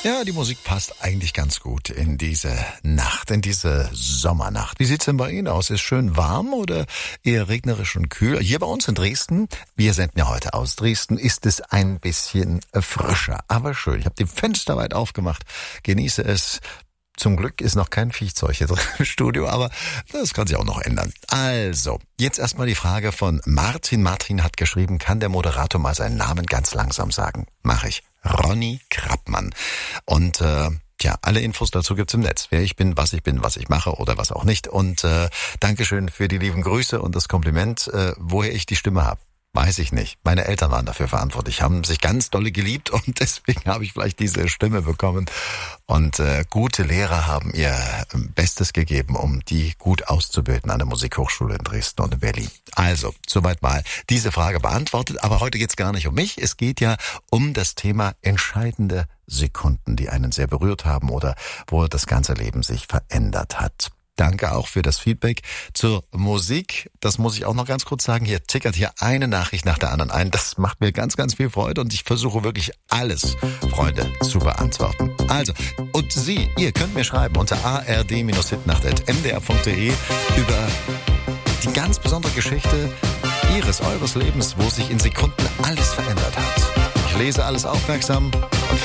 Ja, die Musik passt eigentlich ganz gut in diese Nacht, in diese Sommernacht. Wie sieht's denn bei Ihnen aus? Ist schön warm oder eher regnerisch und kühl? Hier bei uns in Dresden, wir senden ja heute aus Dresden, ist es ein bisschen frischer, aber schön. Ich habe die Fenster weit aufgemacht, genieße es. Zum Glück ist noch kein Viehzeug hier drin im Studio, aber das kann sich auch noch ändern. Also, jetzt erstmal die Frage von Martin. Martin hat geschrieben, kann der Moderator mal seinen Namen ganz langsam sagen? Mach ich. Ronny Krappmann. Und alle Infos dazu gibt's im Netz. Wer ich bin, was ich mache oder was auch nicht. Und Dankeschön für die lieben Grüße und das Kompliment. Woher ich die Stimme habe, weiß ich nicht. Meine Eltern waren dafür verantwortlich, haben sich ganz dolle geliebt und deswegen habe ich vielleicht diese Stimme bekommen. Und gute Lehrer haben ihr Bestes gegeben, um die gut auszubilden an der Musikhochschule in Dresden und in Berlin. Also, soweit mal diese Frage beantwortet. Aber heute geht's gar nicht um mich. Es geht ja um das Thema entscheidende Sekunden, die einen sehr berührt haben oder wo das ganze Leben sich verändert hat. Danke auch für das Feedback zur Musik. Das muss ich auch noch ganz kurz sagen. Hier tickert hier eine Nachricht nach der anderen ein. Das macht mir ganz, ganz viel Freude und ich versuche wirklich alles, Freunde, zu beantworten. Also, und ihr könnt mir schreiben unter ard-hitnacht@mdr.de über die ganz besondere Geschichte eures Lebens, wo sich in Sekunden alles verändert hat. Ich lese alles aufmerksam und